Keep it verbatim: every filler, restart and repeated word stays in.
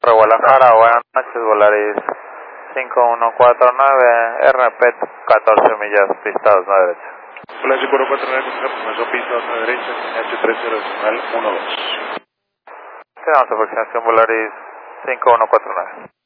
Guadalajara, buenas noches, Volaris cinco uno cuatro nueve, R P catorce millas, pista dos nueve derecha. Hola, cinco uno cuatro nueve, confirmación pista dos nueve derecha, H tres cero decimal uno dos. Tenemos aproximación Volaris cinco uno cuatro nueve.